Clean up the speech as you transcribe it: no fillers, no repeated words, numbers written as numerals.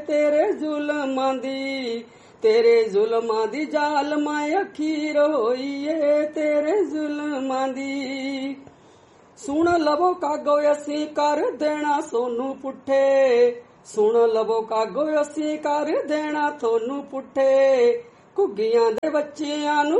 ਤੇਰੇ ਜ਼ੁਲਮਾਂ ਦੀ, ਤੇਰੇ ਜ਼ੁਲਮਾਂ ਦੀ ਜ਼ਾਲਮਾਂ ਅਖੀਰ ਹੋਈ ਏ ਤੇਰੇ ਜ਼ੁਲਮਾਂ ਦੀ। ਸੁਣ ਲਵੋ ਕਾਗੋ ਅਸੀਂ ਕਰ ਦੇਣਾ ਸੋਨੂੰ ਪੁੱਠੇ, ਸੁਣ ਲਵੋ ਕਾਗੋ ਅਸੀਂ ਕਰ ਦੇਣਾ ਤੁਹਾਨੂੰ ਪੁੱਠੇ। ਘੁੱਗੀਆਂ ਦੇ ਬੱਚਿਆਂ ਨੂੰ